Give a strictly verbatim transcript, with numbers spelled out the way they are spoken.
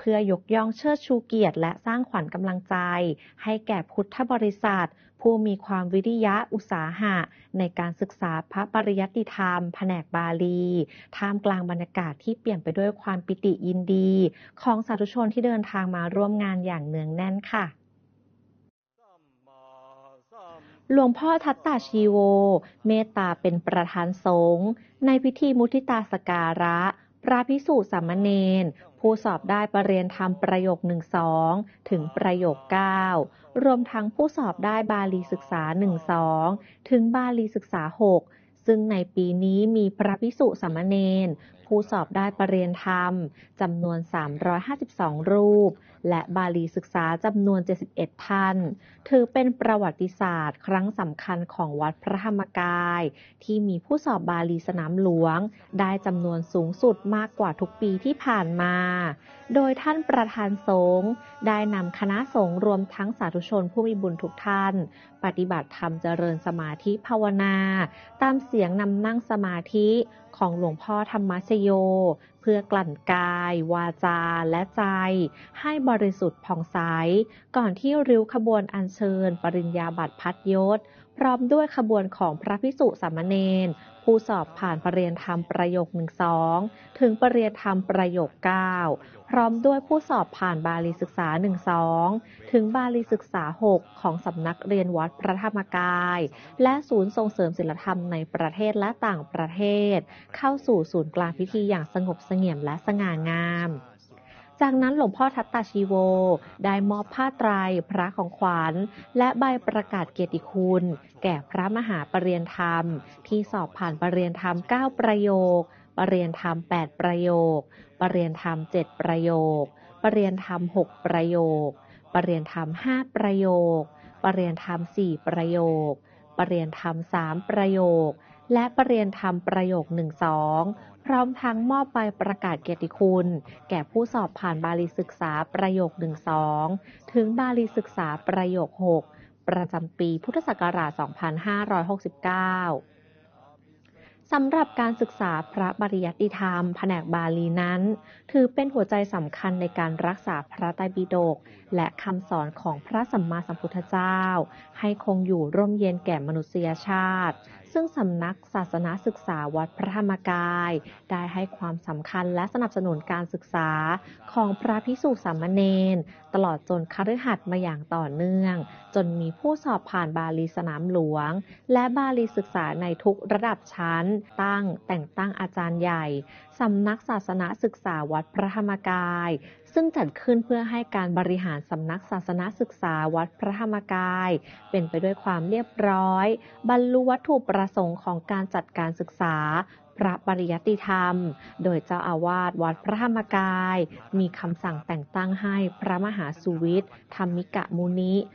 พื่อยกย่องเชิดชูเกียรติและสร้างขวัญกำลังใจให้แก่พุทธบริษัทผู้มีความวิริยะอุตสาหะในการศึกษาพระปริยัติธรรมแผนกบาลีท่ามกลางบรรยากาศที่เปี่ยมไปด้วยความปิติยินดีของสาธุชนที่เดินทางมาร่วมงานอย่างเนืองแน่นค่ะหลวงพ่อทัตตาชีโวเมตตาเป็นประธานสงฆ์ในพิธีมุทิตาสการะพระภิกษุสามเณรผู้สอบได้ประเรียนธรรมประโยคหนึ่งสองถึงประโยคเก้ารวมทั้งผู้สอบได้บาลีศึกษาหนึ่งสองถึงบาลีศึกษาหกซึ่งในปีนี้มีพระภิกษุสามเณรผู้สอบได้ประเรียนธรรมจำนวนสามร้อยห้าสิบสองรูปและบาลีศึกษาจำนวนเจ็ดสิบเอ็ดท่านถือเป็นประวัติศาสตร์ครั้งสำคัญของวัดพระธรรมกายที่มีผู้สอบบาลีสนามหลวงได้จำนวนสูงสุดมากกว่าทุกปีที่ผ่านมาโดยท่านประธานสงฆ์ได้นำคณะสงฆ์รวมทั้งสาธุชนผู้มีบุญทุกท่านปฏิบัติธรรมเจริญสมาธิภาวนาตามเสียงนำนั่งสมาธิของหลวงพ่อธรรมชโยเพื่อกลั่นกายวาจาและใจให้บริสุทธิ์ผ่องใสก่อนที่ริ้วขบวนอัญเชิญปริญญาบัตรพัดยศพร้อมด้วยขบวนของพระภิกษุสามเณรผู้สอบผ่านประเรียนธรรมประโยคหนึ่งสองถึงประเรียนธรรมประโยคเก้าพร้อมด้วยผู้สอบผ่านบาลีศึกษาหนึ่งสองถึงบาลีศึกษาหกของสำนักเรียนวัดพระธรรมกายและศูนย์ส่งเสริมศิลธรรมในประเทศและต่างประเทศเข้าสู่ศูนย์กลางพิธีอย่างสงบเสงี่ยมและสง่างามจากนั้นหลวงพ่อทัตตาชีโวได้มอบผ้าไตรพระของขวัญและใบประกาศเกียรติคุณแก่พระมหาปรริญญาธรรมที่สอบผ่านปรริญญาธรรมเก้าประโยคปรริญญาธรรมแปดประโยคปรริญญาธรรมเจ็ดประโยคปรริญญาธรรมหกประโยคปรริญญาธรรมห้าประโยคปรริญญาธรรมสี่ประโยคปรริญญาธรรมสามประโยคและปรริญญาธรรมประโยคหนึ่งสองพร้อมทั้งมอบใบประกาศเกียรติคุณแก่ผู้สอบผ่านบาลีศึกษาประโยคหนึ่งสองถึงบาลีศึกษาประโยคหกประจำปีพุทธศักราชสองพันห้าร้อยหกสิบเก้าสำหรับการศึกษาพระปริยัติธรรมแผนกบาลีนั้นถือเป็นหัวใจสำคัญในการรักษาพระไตรปิฎกและคำสอนของพระสัมมาสัมพุทธเจ้าให้คงอยู่ร่มเย็นแก่มนุษยชาติซึ่งสำนักศาสนศึกษาวัดพระธรรมกายได้ให้ความสำคัญและสนับสนุนการศึกษาของพระภิกษุสามเณรตลอดจนคฤหัสถ์มาอย่างต่อเนื่องจนมีผู้สอบผ่านบาลีสนามหลวงและบาลีศึกษาในทุกระดับชั้นตั้งแต่งตั้งอาจารย์ใหญ่สำนักศาสนศึกษาวัดพระธรรมกายซึ่งจัดขึ้นเพื่อให้การบริหารสำนักศาสนศึกษาวัดพระธรรมกายเป็นไปด้วยความเรียบร้อยบรรลุวัตถุประสงค์ของการจัดการศึกษาพระปริยัติธรรมโดยเจ้าอาวาสวัดพระธรรมกายมีคำสั่งแต่งตั้งให้พระมหาสุวิทย์ธรรมิกมุนิ